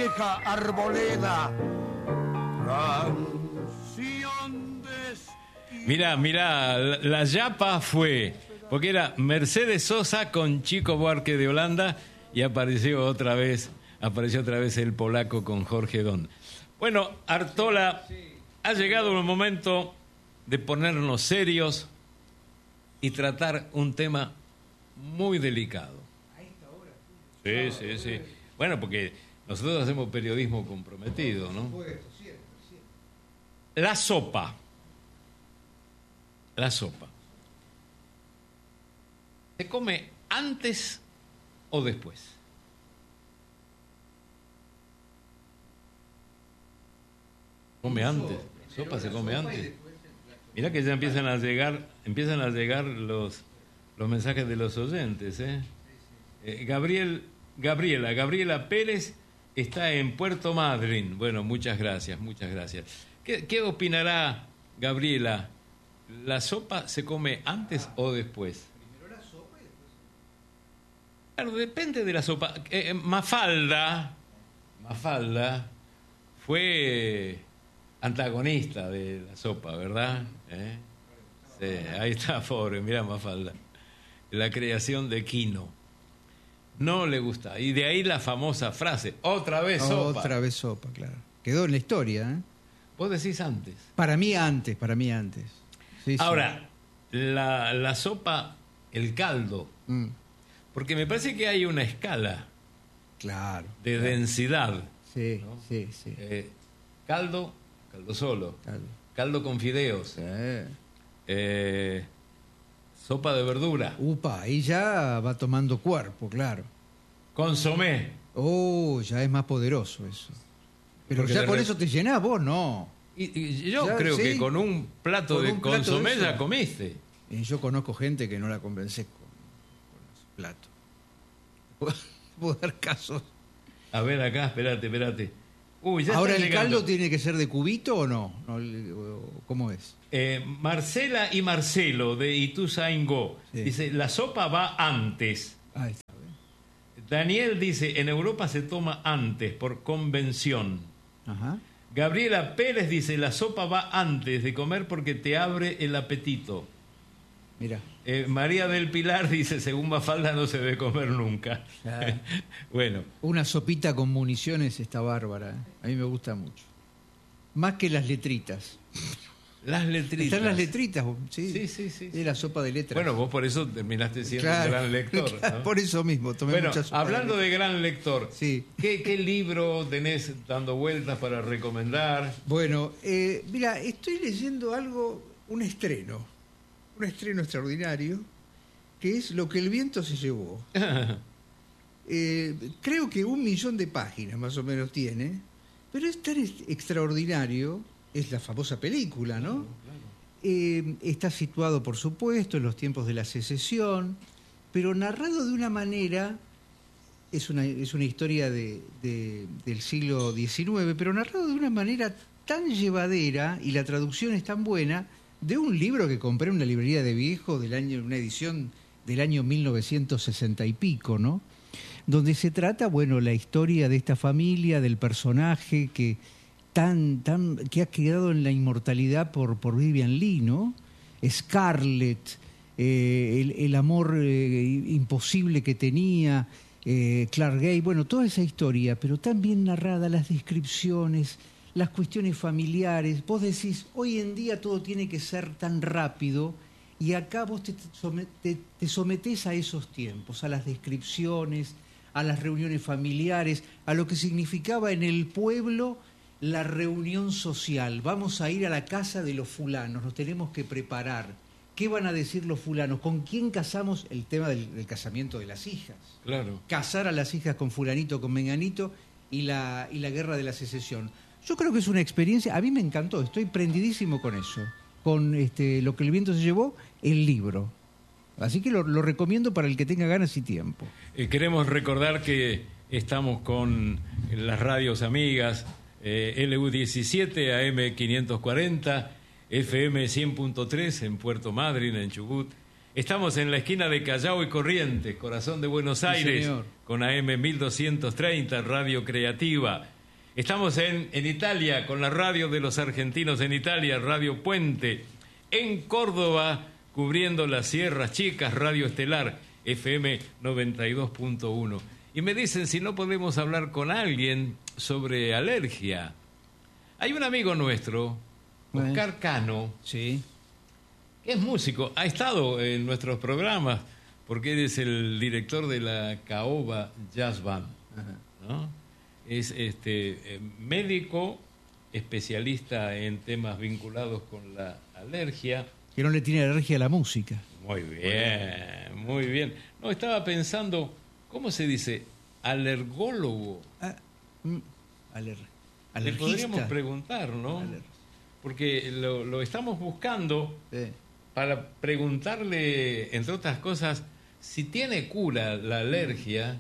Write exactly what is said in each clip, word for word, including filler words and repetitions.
vieja arboleda. Canción de... Mirá, mirá, la, la yapa fue, porque era Mercedes Sosa con Chico Buarque de Holanda y apareció otra vez, apareció otra vez el polaco con Jorge Don. Bueno, Artola, ha llegado el momento de ponernos serios y tratar un tema muy delicado. Sí, sí, sí. Bueno, porque nosotros hacemos periodismo comprometido, ¿no? La sopa. La sopa. ¿Se come antes o después? ¿Come antes? ¿Sopa se come antes? Mirá que ya empiezan a llegar, empiezan a llegar los, los mensajes de los oyentes, ¿eh? Eh, Gabriel, Gabriela, Gabriela Pérez está en Puerto Madryn. Bueno, muchas gracias, muchas gracias. ¿Qué, qué opinará Gabriela? ¿La sopa se come antes o después? Primero la sopa y después... Claro, depende de la sopa. Eh, Mafalda, Mafalda fue antagonista de la sopa, ¿verdad? ¿Eh? Sí, ahí está, pobre, mirá Mafalda. La creación de Quino. No le gusta. Y de ahí la famosa frase, otra vez sopa. Otra vez sopa, claro. Quedó en la historia, ¿eh? Vos decís antes. Para mí antes, para mí antes. Sí, Ahora, sí. La, la sopa, el caldo. Mm. Porque me parece que hay una escala Claro. de claro. densidad. Sí, ¿no? sí, sí. Eh, caldo, caldo solo. Caldo. Caldo con fideos. Sí. Eh, sopa de verdura. Upa, ahí ya va tomando cuerpo, claro. Consomé. Oh, ya es más poderoso eso. Pero Porque ya de con re- eso te llenás vos, no. Y, y yo Ya, creo sí. que con un plato Con de un plato de consomé eso. ya comiste. Y yo conozco gente que no la convence con, con los platos. Puedo, puedo dar casos. A ver acá, espérate, espérate. Uy, ya Ahora, está ¿el llegando. caldo tiene que ser de cubito o no? ¿No? O- ¿Cómo es? Eh, Marcela y Marcelo de Ituzaingó Sí. dice, la sopa va antes. Ah, está bien. Daniel dice, en Europa se toma antes, por convención. Ajá. Gabriela Pérez dice, la sopa va antes de comer porque te abre el apetito. Mira. Eh, María del Pilar dice, según Mafalda no se debe comer nunca. Ah. Bueno, Una sopita con municiones está bárbara. ¿eh? A mí me gusta mucho. Más que las letritas. las letritas. Están las letritas, sí. Sí, sí, sí, Es sí. la sopa de letras. Bueno, vos por eso terminaste siendo Claro, un gran lector. claro, ¿no? por eso mismo tomé Bueno, mucha sopa hablando de de gran lector, Sí. ¿qué, qué libro tenés dando vueltas para recomendar? Bueno, eh, mira, estoy leyendo algo, un estreno, un estreno extraordinario, que es Lo que el viento se llevó. Eh, creo que un millón de páginas más o menos tiene, pero es tan ex- extraordinario, es la famosa película, ¿no? Eh, está situado, por supuesto, en los tiempos de la secesión, pero narrado de una manera, es una, es una historia de, de- del siglo diecinueve, pero narrado de una manera tan llevadera y la traducción es tan buena, de un libro que compré en una librería de viejo, del año, una edición del año mil novecientos sesenta y pico, ¿no? Donde se trata, bueno, la historia de esta familia, del personaje que tan, tan, que ha quedado en la inmortalidad por, por Vivian Leigh, ¿no? Scarlett, eh, el, el amor eh, imposible que tenía, eh, Clark Gable, bueno, toda esa historia, pero tan bien narrada, las descripciones, las cuestiones familiares. Vos decís, hoy en día todo tiene que ser tan rápido, y acá vos te, somet- te, te sometés a esos tiempos, a las descripciones, a las reuniones familiares, a lo que significaba en el pueblo la reunión social. Vamos a ir a la casa de los fulanos, nos tenemos que preparar. ¿Qué van a decir los fulanos? ¿Con quién casamos? El tema del, del casamiento de las hijas. Claro. Casar a las hijas con fulanito, con menganito, y la, y la guerra de la secesión. Yo creo que es una experiencia, a mí me encantó, estoy prendidísimo con eso, con este, Lo que el viento se llevó, el libro. Así que lo, lo recomiendo para el que tenga ganas y tiempo. Eh, queremos recordar que estamos con las radios amigas, eh, L U diecisiete, A M quinientos cuarenta, F M cien punto tres en Puerto Madryn, en Chubut. Estamos en la esquina de Callao y Corrientes, corazón de Buenos Sí, Aires, señor. con A M mil doscientos treinta, Radio Creativa. Estamos en, en Italia con la radio de los argentinos en Italia, Radio Puente. En Córdoba, cubriendo las Sierras Chicas, Radio Estelar, F M noventa y dos punto uno. Y me dicen si no podemos hablar con alguien sobre alergia. Hay un amigo nuestro, Oscar Cano, Sí. que es músico, ha estado en nuestros programas porque él es el director de la Caoba Jazz Band, Ajá. ¿no? Es este eh, médico, especialista en temas vinculados con la alergia. Que no le tiene alergia a la música. Muy bien, muy bien. No, estaba pensando, ¿cómo se dice? Alergólogo. Ah, mm, aler, Le alergista. podríamos preguntar, ¿no? Aler- Porque lo, lo estamos buscando Sí. para preguntarle, entre otras cosas, si tiene cura la alergia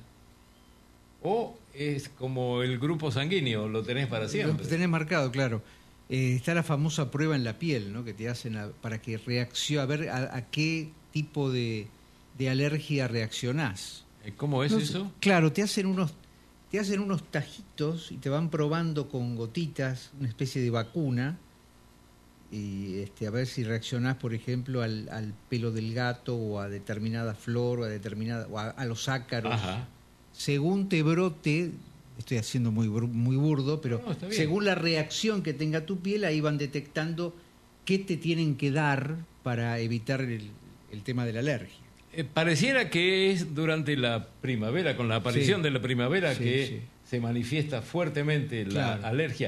o es como el grupo sanguíneo, lo tenés para siempre. Lo tenés marcado, claro. Eh, está la famosa prueba en la piel, ¿no? Que te hacen a- para que reaccione, a ver a, a qué tipo de, de alergia reaccionás. Eh, ¿Cómo es No sé, eso? Claro, te hacen unos te hacen unos tajitos y te van probando con gotitas, una especie de vacuna, y este, a ver si reaccionás, por ejemplo, al, al pelo del gato o a determinada flor o a determinada o a, a los ácaros. Ajá. Según te brote, estoy haciendo muy bur- muy burdo, pero No, está bien. según la reacción que tenga tu piel, ahí van detectando qué te tienen que dar para evitar el, el tema de la alergia. Eh, pareciera que es durante la primavera, con la aparición Sí. de la primavera, Sí, que sí. se manifiesta fuertemente la Claro. alergia.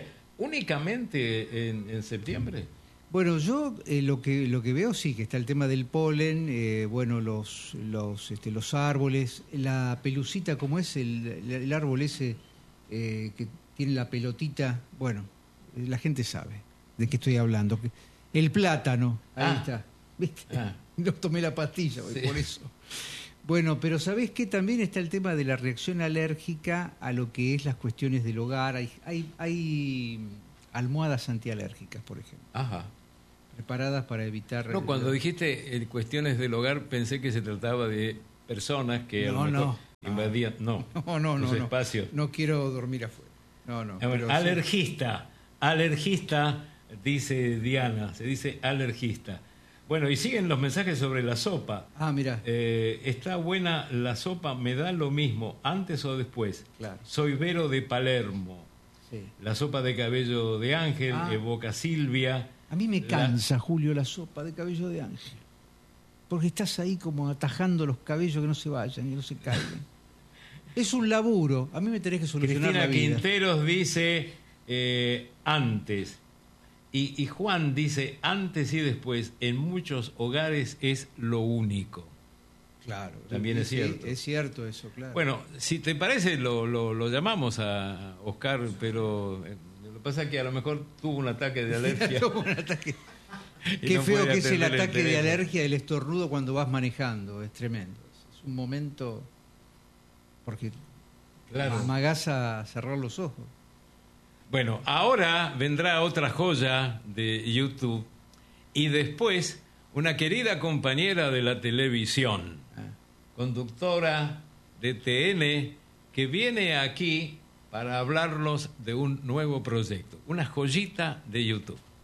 ¿Únicamente en, en septiembre? Bueno, yo eh, lo que lo que veo sí que está el tema del polen, eh, bueno, los los este, los árboles, la pelucita, como es el, el árbol ese eh, que tiene la pelotita, bueno, eh, la gente sabe de qué estoy hablando. El plátano, ahí Ah. está, ¿viste? Ah. No tomé la pastilla hoy, Sí. por eso. Bueno, pero ¿sabés qué? También está el tema de la reacción alérgica a lo que es las cuestiones del hogar. Hay, hay, hay almohadas antialérgicas, por ejemplo, Ajá. preparadas para evitar... No, cuando dijiste eh, cuestiones del hogar, pensé que se trataba de personas que a No, lo mejor no. invadían... No, No, no, los no, no. espacios. No quiero dormir afuera. No, no. A ver, pero sí. alergista, alergista, dice Diana, se dice alergista. Bueno, y siguen los mensajes sobre la sopa. Ah, mira. Eh, está buena la sopa, me da lo mismo, antes o después. Claro. Soy Vero de Palermo. Sí. La sopa de cabello de ángel, Ah. evoca Silvia. A mí me La- cansa, Julio, la sopa de cabello de ángel. Porque estás ahí como atajando los cabellos que no se vayan, que no se caigan. Es un laburo. A mí me tenés que solucionar Cristina la vida. Quinteros dice eh, antes. Y, y Juan dice antes y después, en muchos hogares es lo único. Claro. También es Sí, cierto. Es cierto eso, claro. Bueno, si te parece, lo, lo, lo llamamos a Oscar, pero eh, lo que pasa es que a lo mejor tuvo un ataque de alergia. Tuvo un ataque. y Qué no feo puede que es el atender el ataque de teléfono. alergia del estornudo cuando vas manejando. Es tremendo. Es un momento... Porque Claro. amagás a cerrar los ojos. Bueno, ahora vendrá otra joya de YouTube y después una querida compañera de la televisión, Ah. conductora de T N, que viene aquí para hablarnos de un nuevo proyecto, una joyita de YouTube.